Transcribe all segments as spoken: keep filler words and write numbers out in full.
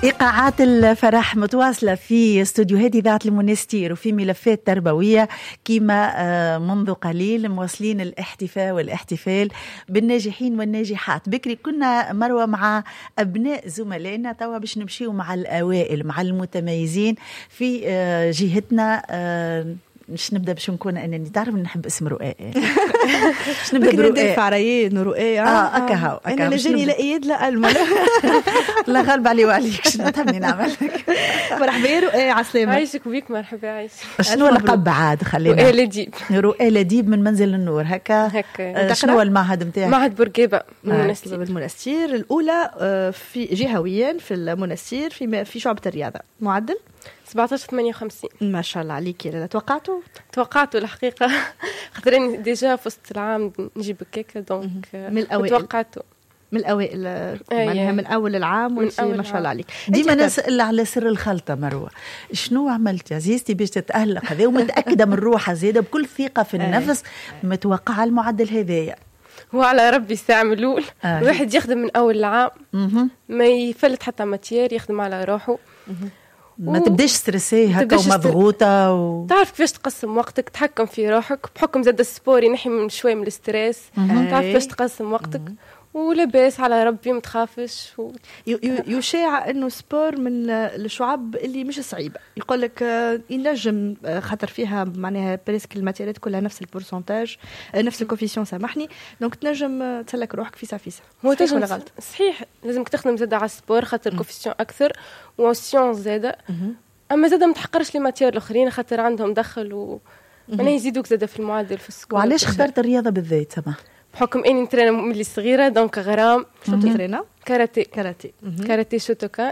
إيقاعات الفرح متواصلة في استوديوهات إذاعة المنستير وفي ملفات تربوية كما منذ قليل مواصلين الاحتفاء والاحتفال بالناجحين والناجحات. بكري كنا مروة مع أبناء زملائنا، توا باش نمشيو مع الأوائل مع المتميزين في جهتنا. مش نبدا باش نكون انني تعرف نحب اسم رؤاء مش نبدا برؤاء فعريين ورؤاء اه اكاهو انا لجاني لا ايد لا الما لا غالب علي وعليك شنو تهمني نعمل لك. مرحبا رؤاء عسلامه. عايشك وبيك مرحبا عايش. شنو اللقب عاد خلينا؟ رؤاء لديب. رؤاء لديب من منزل النور هكا هكا. شنو المعهد نتاعك؟ معهد بورقيبه من آه. المنستير. المنستير الاولى في جهويا في المنستير في في شعبة الرياضه. معدل سبعطاش ثمانية وخمسين. ما شاء الله عليك. لا توقعتوا توقعتوا الحقيقه خاطرني ديجا في وسط العام نجيب هكاك دونك من الاوائل. توقعتوا من الاوائل معناها من اول العام وانت ما شاء الله عليك. ديما نسال على سر الخلطه مروه، شنو عملت يا عزيزتي باش تتاهلق هذا ومتاكده من روحها زاده بكل ثقه في النفس متوقعه المعدل هذايا؟ هو على ربي الساعة من الأول. آه. الواحد يخدم من أول العام ما يفلت حتى ماتير، يخدم على روحه ما و... تبداش ستريسي هكا ومضغوطة و... تعرف كيفاش تقسم وقتك، تحكم في روحك بحكم زاد السبور ينحي من شوي من الستريس. تعرف كيفاش تقسم وقتك ولباس على ربي متخافش و... يشاع انه سبور من الشعب اللي مش صعيبه. يقول لك ينجم خاطر فيها معناها بريسك الماتيريات كلها نفس البورسنتاج نفس الكوفيسيون سامحني، دونك تنجم تسلك روحك فيسا فيسا. هو تنجم ولا غلط؟ صحيح لازمك تخدم زاد على السبور خاطر الكوفيسيون اكثر والسيونس زاده. اما زاد ما تحقرش لي ماتير الاخرين خاطر عندهم دخل و معناها يزيدوك زاد في المعدل في السكور. وعلاش اخترت الرياضه بالذات سما؟ بحكم اني نترينا ملي صغيره دونك غرام. شو تترينا؟ كاراتيه. كاراتيه كاراتيه شوتوكان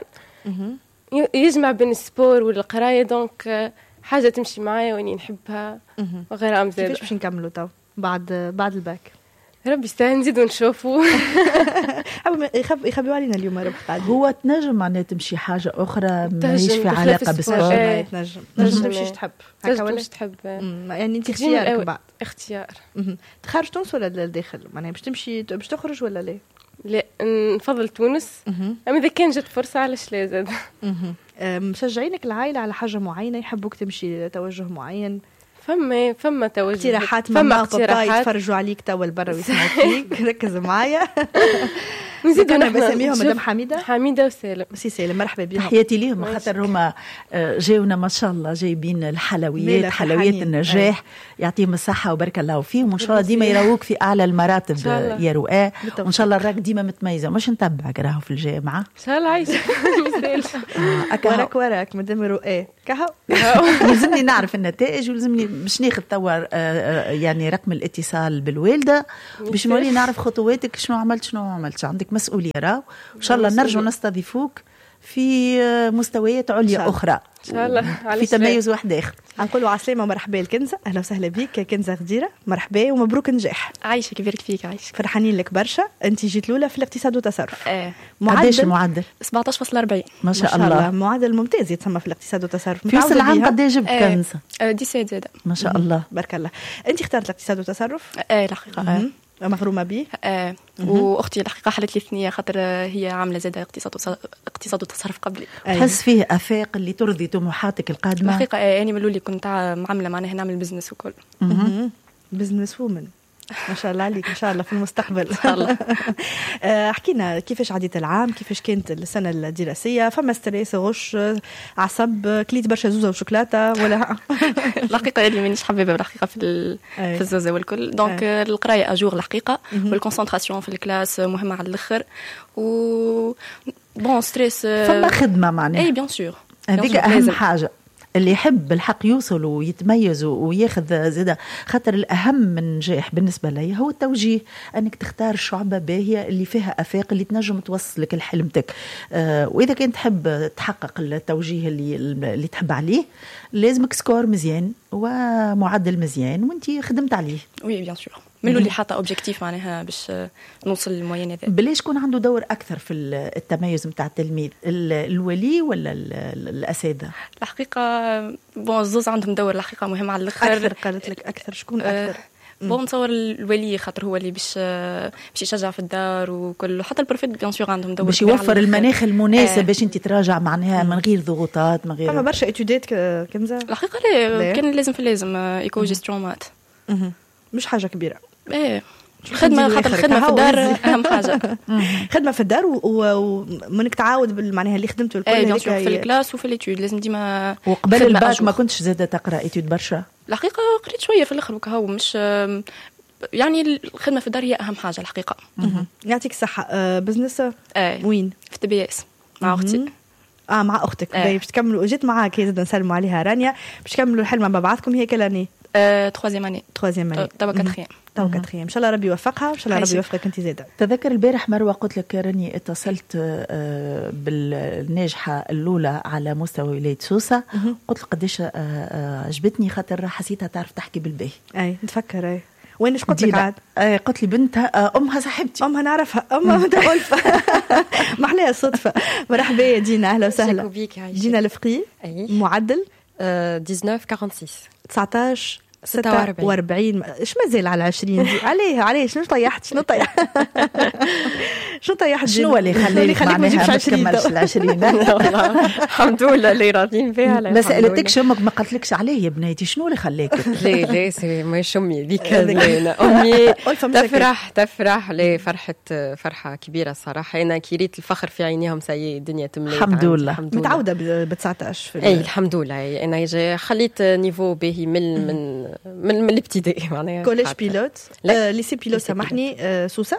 يجمع بين السبور والقرايه دونك حاجه تمشي معايا واني نحبها وغرام زاد. كيفاش باش نكملوا تو بعد بعد الباك؟ ربي يستاهل نزيدوا نشوفوا. يخب يخبوا علينا اليوم ربي قاعد. هو تنجم معناها تمشي حاجه اخرى ماهيش في علاقه بالسبور. ايه. تنجم تنجم تمشي تحب هكا ولا تحب يعني انت اختيارك بعد اختيار. تخرج تونس ولا للداخل معناها باش تمشي باش تخرج ولا لا؟ لا نفضل تونس. اما اذا كان جات فرصه علاش لا زاد. مشجعينك العائله على حاجه معينه يحبوك تمشي توجه معين؟ فما فما توجه اقتراحات فما اقتراحات يتفرجوا عليك توا البرا ويسمعوا فيك. ركز معايا. نزيدوا انا بسميهم مدام حميده حميده وسالم. سي سالم مرحبا بهم. تحياتي ليهم خاطر هما جاونا ما شاء الله جايبين الحلويات حلويات النجاح. يعطيهم الصحه وبارك الله فيهم وان شاء الله ديما يراوك في اعلى المراتب يا رؤاء وان شااء الله راك ديما متميزه. مش نتبعك راهو في الجامعه ان شاء الله عايشه. وراك وراك مدام رؤاء كهو. لازمني نعرف النتائج ولازمني باش ناخذ توا يعني رقم الاتصال بالوالده باش نولي نعرف خطواتك شنو عملت شنو عملت. عندك مسؤوليه راهو ان شاء الله نرجع نستضيفوك في مستويات عليا شاء اخرى ان شاء الله في تميز واحد اخر. نقولوا عسلامه ومرحبا لكنزه. اهلا وسهلا بك كنزه غديره. مرحبا ومبروك نجاح. عايشك يبارك فيك. عايشك فرحانين لك برشا. انت جيت الاولى في الاقتصاد والتصرف. اه قداش المعدل؟ سبعطاش فاصلة أربعين. ما شاء الله. الله معدل ممتاز يتسمى في الاقتصاد والتصرف. في وصل العام قداش جبت كنزه؟ اه ديسيت زاده ما شاء الله بارك الله. انت اخترت الاقتصاد والتصرف؟ اه الحقيقه اه مغرومه به. اه واختي الحقيقه حلت لي ثنيه خاطر هي عامله زاده اقتصاد اقتصاد وتصرف قبلي. تحس فيه افاق اللي ترضي طموحاتك القادمه؟ الحقيقه يعني من الاول كنت عامله معناها نعمل بزنس وكل. بزنس وومن ما شاء الله عليك ان شاء الله في المستقبل ان شاء الله. حكينا كيفاش عديت العام، كيفاش كانت السنه الدراسيه، فما ستريس غش عصب كليت برشا زوزه وشوكولاته ولا؟ الحقيقه اللي مانيش حبيبه بالحقيقه في في الزوزه والكل دونك القرايه اجور الحقيقه والكونسنتراسيون في الكلاس مهمه على الاخر و بون ستريس فما خدمه معناها. اي بيان سور هذيك اهم حاجه. اللي يحب بالحق يوصل ويتميز وياخذ زاده خاطر الأهم من نجاح بالنسبة لي هو التوجيه، أنك تختار شعبة باهية اللي فيها أفاق اللي تنجم توصلك لحلمتك. آه وإذا كنت تحب تحقق التوجيه اللي اللي تحب عليه لازمك سكور مزيان ومعدل مزيان وانتي خدمت عليه. وي بيان سور من اللي حاطه اوبجيكتيف معناها باش نوصل للموين هذا. بلاش يكون عنده دور اكثر في التميز نتاع التلميذ الولي ولا الاساتذه؟ الحقيقه بون الزوز عندهم دور الحقيقه مهم على الاخر. اكثر قالت لك اكثر شكون اكثر؟ بون نتصور الولي خاطر هو اللي باش باش يشجع في الدار وكل، حتى البروفيت بيان سور عندهم دور باش يوفر المناخ المناسب باش انت تراجع معناها من غير ضغوطات من غير. فما برشا اتودات كنزه الحقيقه لا كان لازم في اللازم ايكو جيستيون مات مش حاجه كبيره. ايه خدمه خاطر الخدمه في الدار اهم حاجه. خدمه في الدار ومنك تعاود معناها اللي خدمته الكل هذيك في الكلاس وفي ليتود لازم ديما. وقبل الباك ما كنتش زاده تقرا ايتود برشا؟ الحقيقه قريت شويه في الاخر وكهو مش يعني الخدمه في الدار هي اهم حاجه الحقيقه. يعطيك الصحه. أه بزنس ايه وين؟ في تي بي اس مع اختي. اه مع اختك. باهي باش تكملوا. جيت معاك زاد نسلموا عليها رانيا باش تكملوا الحلم مع بعضكم. هي كلاني تخوازيام اني تخوازيام اني توا كاتخيام توا كاتخيام. ان شاء الله ربي يوفقها وان شاء الله ربي يوفقك انت زاده. تذكر البارح مروه قلت لك راني اتصلت بالناجحه الاولى على مستوى ولايه سوسه، قلت لك قداش عجبتني خاطر حسيتها تعرف تحكي بالباهي. اي نتفكر. اي وين ايش قلت لك عاد؟ اي قلت لي بنتها امها صاحبتي. امها نعرفها امها متولفه. ما احلاها الصدفه. مرحبا يا دينا اهلا وسهلا. دينا الفقي معدل تسعطاش أربعة وستين تسعطاش ستة وأربعين. ايش مازال على عشرين دي؟ عليه عليه شنو طيحت شنو طيحت شنو طيحت شنو اللي خليك معناها ما تكملش العشرين؟ الحمد لله اللي راضين بها. ما سالتكش امك ما قالتلكش عليه يا بنيتي شنو اللي خليك؟ لا لا سي مش امي ذيك امي تفرح تفرح لي فرحه فرحه كبيره صراحه. انا كريت الفخر في عينيهم سي الدنيا تملي الحمد لله متعوده ب تسعطاش. اي الحمد لله انا خليت نيفو باهي من من من من الابتدائي معناها. كوليج بيلوت آه، ليسي بيلوت سامحني آه، سوسه.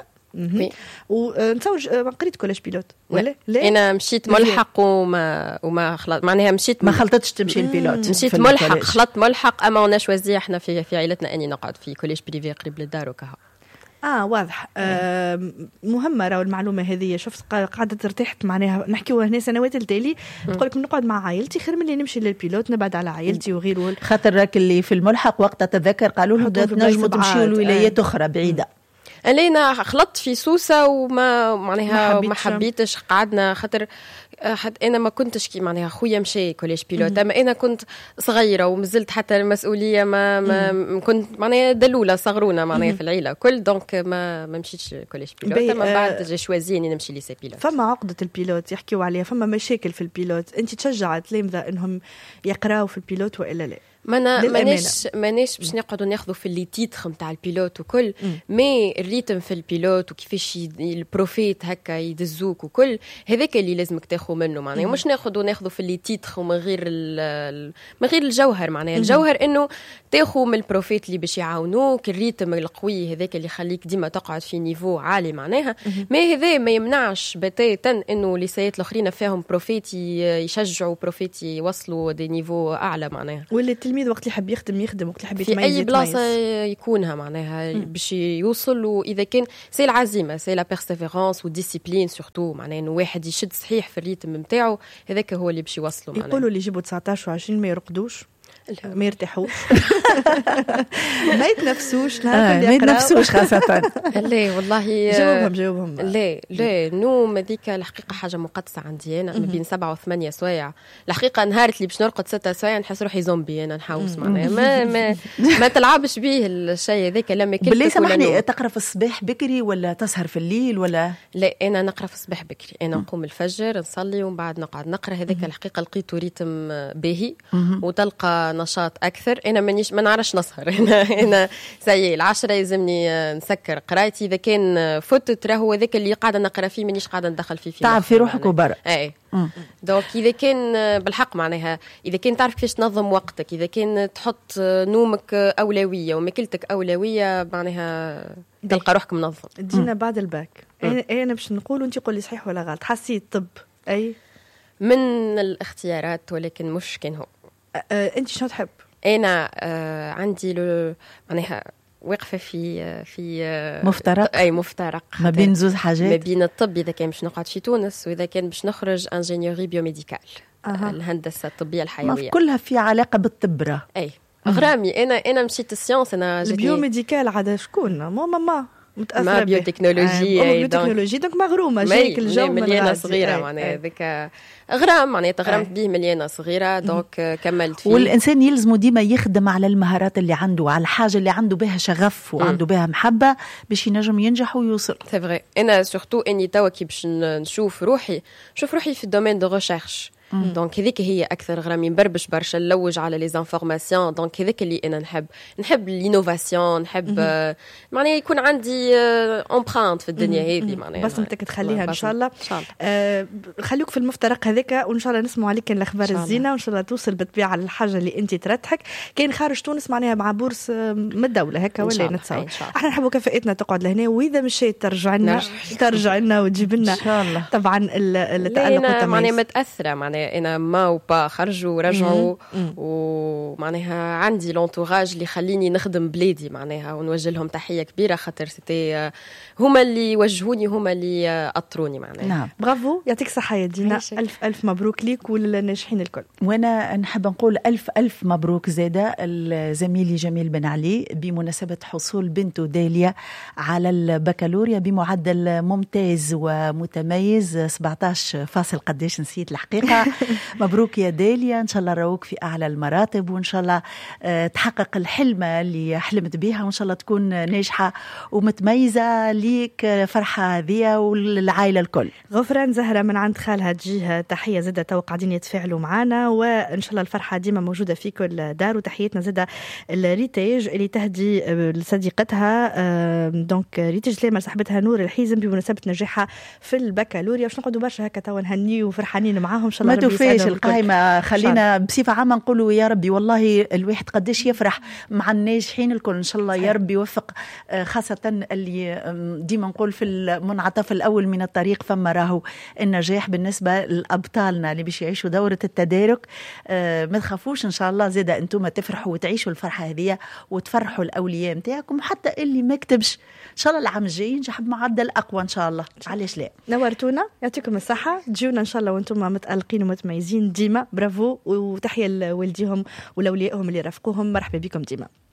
ونتصور ما قريت كوليج بيلوت ولا لا؟ انا مشيت ملحق وما وما خلط معناها مشيت ما خلطتش تمشي البيلوت. مشيت ملحق خلطت ملحق اما انا شوازي احنا في في عائلتنا اني نقعد في كوليج بريفي قريب للدار وكها. اه واضح. آه مهمه راهو المعلومه هذه. شفت قاعده ارتحت معناها نحكيو هنا سنوات التالي تقول لك نقعد مع عائلتي خير من اللي نمشي للبيلوت نبعد على عائلتي وغيره. خاطر راك اللي في الملحق وقتها تذكر قالوا له تنجموا تمشيوا لولايات اخرى بعيده. انا خلطت في سوسه وما معناها ما حبيتش قعدنا خاطر حتى انا ما كنتش كي معناها خويا مشى كوليج بيلوت اما انا كنت صغيره ومازلت حتى المسؤوليه ما, ما كنت معناها دلوله صغرونا معناها في العيله كل دونك ما ما مشيتش كوليج بيلوت اما بعد جا شوازي اني نمشي ليسي بيلوت. فما عقده البيلوت يحكيوا عليها فما مشاكل في البيلوت. انت تشجع التلامذه انهم يقراوا في البيلوت والا لا؟ ما ماناش ماناش باش نقعدوا ناخذوا في اللي تيتر نتاع البيلوت وكل مي الريتم في البيلوت وكيفاش البروفيت هكا يدزوك وكل هذاك اللي لازمك تاخذ منه معناها مش ناخذوا ناخذوا في اللي تيتر ومن غير من غير الجوهر معناها الجوهر انه تاخذ من البروفيت اللي باش يعاونوك الريتم القوي هذاك اللي يخليك ديما تقعد في نيفو عالي معناها ما هذا ما يمنعش بتاتا انه لسيات الاخرين فيهم بروفيت يشجعوا بروفيت يوصلوا دي نيفو اعلى معناها. واللي التلميذ وقت اللي يحب يخدم يخدم وقت اللي يحب يتميز في اي بلاصه يكونها معناها باش يوصل. واذا كان سي العزيمه سي لا بيرسيفيرونس وديسيبلين سورتو معناها انه واحد يشد صحيح في الريتم نتاعو هذاك هو اللي باش يوصلوا معناها. يقولوا اللي يجيبوا تسعطاش وعشرين ما يرقدوش ما يرتاحوش ما يتنفسوش نهار ما يتنفسوش خاصة. لا والله جاوبهم جاوبهم. لا لا النوم هذيك الحقيقة حاجة مقدسة عندي أنا ما بين سبعة وثمانية سوايع. الحقيقة نهار اللي باش نرقد ستة سوايع نحس روحي زومبي أنا نحوس معناها ما ما ما تلعبش به الشيء هذاك لما كنت بالله سامحني تقرا في الصباح بكري ولا تسهر في الليل ولا؟ لا أنا نقرا في الصباح بكري. أنا نقوم الفجر نصلي ومن بعد نقعد نقرا هذاك الحقيقة لقيته ريتم باهي وتلقى نشاط اكثر. انا مانيش ما نعرفش نسهر انا انا زي العشرة يلزمني نسكر قرايتي. اذا كان فتت راهو هذاك اللي قاعده نقرا فيه مانيش قاعده ندخل فيه في تعب في روحك وبرا. اي دونك اذا كان بالحق معناها اذا كان تعرف كيفاش تنظم وقتك اذا كان تحط نومك اولويه وماكلتك اولويه معناها تلقى روحك منظم. دينا بعد الباك انا باش نقول وانت قولي صحيح ولا غلط. حسيت طب اي من الاختيارات ولكن مش كان هو. أه انت شنو تحب؟ انا آه عندي لو معناها واقفه في في آه مفترق اي مفترق ما بين زوز حاجات ما بين الطب اذا كان باش نقعد في تونس واذا كان باش نخرج انجينيوري بيوميديكال أه. الهندسه الطبيه الحيويه كلها في علاقه بالطب. اي غرامي انا انا مشيت السيونس انا البيوميديكال عاد شكون مو ماما متاثره بيوتكنولوجيا بيوتكنولوجيا دونك مغرومه جايك الجو مليانه صغيره معناها هذاك غرام معناها تغرمت به مليانه صغيره دونك كملت فيه. والانسان يلزمه ديما يخدم على المهارات اللي عنده، على الحاجه اللي عنده بها شغف وعنده بها محبه باش ينجم ينجح ويوصل. سي فري. انا سورتو اني توا كي باش نشوف روحي نشوف روحي في الدومين دو ريشيرش دونك هذيك هي اكثر غرامي نبربش برشا نلوج على لي زانفورماسيون دونك هذاك اللي انا نحب نحب الانوفاسيون نحب آه معناها يكون عندي امبرانت في الدنيا هذه معناها بصمتك تخليها ان شاء الله. آه خليك في المفترق هذاك وان شاء الله نسمعوا عليك الاخبار الزينه وان شاء الله توصل بالطبيعه للحاجه اللي انت ترتحك. كاين خارج تونس معناها مع بورس من الدوله هكا ولا نتصور احنا نحبوا كفاءتنا تقعد لهنا واذا مشيت ترجع لنا ترجع لنا وتجيب لنا ان شاء الله طبعا التالق والتميز. معناها متاثره معناها انا ما وبا خرجوا ورجعوا ومعناها عندي لونتوراج اللي خليني نخدم بلادي معناها ونوجه لهم تحيه كبيره خاطر سيتي هما اللي وجهوني هما اللي اطروني معناها. نعم برافو يعطيك الصحه يا دينا. الف الف مبروك ليك وللناجحين الكل. وانا نحب نقول الف الف مبروك زاده لزميلي جميل بن علي بمناسبه حصول بنته داليا على البكالوريا بمعدل ممتاز ومتميز سبعة عشر فاصل قداش نسيت الحقيقه. مبروك يا داليا، ان شاء الله راوك في اعلى المراتب وان شاء الله تحقق الحلم اللي حلمت بها وان شاء الله تكون ناجحه ومتميزه ليك فرحه هذه والعائله الكل. غفران زهره من عند خالها تجيها تحيه زاده تو قاعدين يتفاعلوا معنا وان شاء الله الفرحه ديما موجوده في كل دار. وتحياتنا زاده الريتاج اللي تهدي لصديقتها دونك ريتاج سلامه صاحبتها نور الحيزم بمناسبه نجاحها في البكالوريا. واش نقعدوا برشا هكا تو نهنيو وفرحانين معاهم ان شاء الله. ما توفيش القائمة، خلينا بصفة عامة نقولوا يا ربي والله الواحد قديش يفرح مع الناجحين الكل. إن شاء الله يا ربي يوفق خاصة اللي ديما نقول في المنعطف الأول من الطريق فما راهو النجاح بالنسبة لأبطالنا اللي بيش يعيشوا دورة التدارك. ما تخافوش إن شاء الله زيدا أنتم تفرحوا وتعيشوا الفرحة هذه وتفرحوا الأولياء متاعكم حتى اللي ما كتبش إن شاء الله العام الجاي ينجح بمعدل أقوى إن شاء الله. علاش لا؟ نورتونا يعطيكم الصحة تجونا إن شاء الله وأنتم متألقين ومتميزين ديما. برافو وتحية لوالديهم ولأوليائهم اللي رافقوهم. مرحبا بكم ديما.